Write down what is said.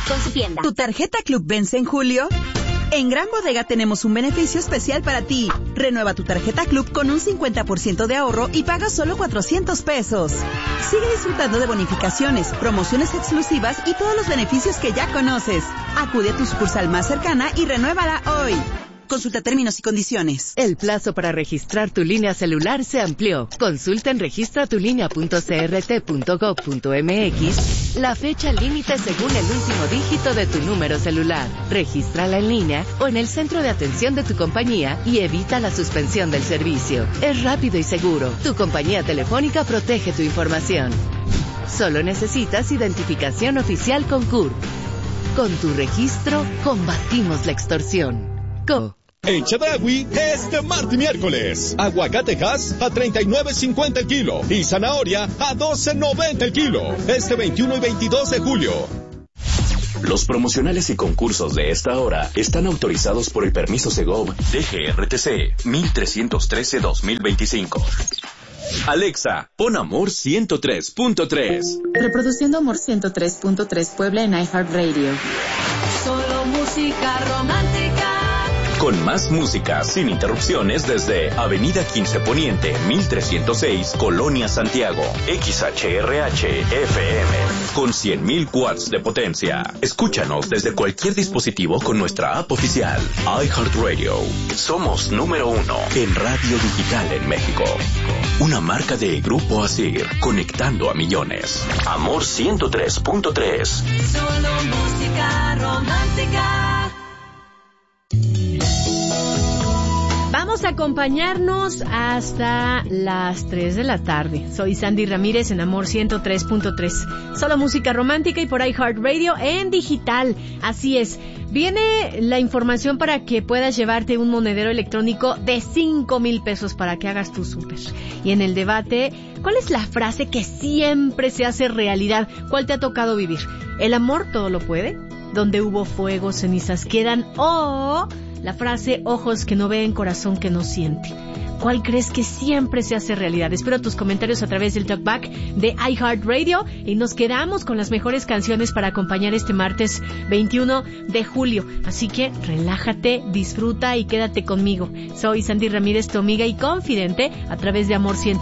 con su tienda. ¿Tu tarjeta Club vence en julio? En Gran Bodega tenemos un beneficio especial para ti. Renueva tu tarjeta Club con un 50% de ahorro y paga solo 400 pesos. Sigue disfrutando de bonificaciones, promociones exclusivas y todos los beneficios que ya conoces. Acude a tu sucursal más cercana y renuévala hoy. Consulta términos y condiciones. El plazo para registrar tu línea celular se amplió. Consulta en registratulínea.crt.gov.mx la fecha límite según el último dígito de tu número celular. Regístrala en línea o en el centro de atención de tu compañía y evita la suspensión del servicio. Es rápido y seguro. Tu compañía telefónica protege tu información. Solo necesitas identificación oficial con CURP. Con tu registro, combatimos la extorsión. En Chedraui, este martes y miércoles, aguacatejas a $39.50 el kilo y zanahoria a $12.90 el kilo. Este 21 y 22 de julio. Los promocionales y concursos de esta hora están autorizados por el permiso Segov DGRTC 1313-2025. Alexa, pon Amor 103.3. Reproduciendo Amor 103.3 Puebla en iHeartRadio. Solo música romántica. Con más música, sin interrupciones, desde Avenida 15 Poniente, 1306, Colonia Santiago. XHRH-FM, con 100.000 watts de potencia. Escúchanos desde cualquier dispositivo con nuestra app oficial, iHeartRadio. Somos número 1 en radio digital en México. Una marca de Grupo Asir, conectando a millones. Amor 103.3. Solo música romántica. Vamos a acompañarnos hasta las 3 de la tarde. Soy Sandy Ramírez en Amor 103.3. Solo música romántica y por iHeartRadio en digital. Así es. Viene la información para que puedas llevarte un monedero electrónico de 5,000 pesos para que hagas tu súper. Y en el debate, ¿cuál es la frase que siempre se hace realidad? ¿Cuál te ha tocado vivir? ¿El amor todo lo puede? Donde hubo fuego, cenizas quedan. O la frase, ojos que no ven, corazón que no siente. ¿Cuál crees que siempre se hace realidad? Espero tus comentarios a través del Talkback de iHeartRadio y nos quedamos con las mejores canciones para acompañar este martes 21 de julio. Así que relájate, disfruta y quédate conmigo. Soy Sandy Ramírez, tu amiga y confidente a través de Amor 100.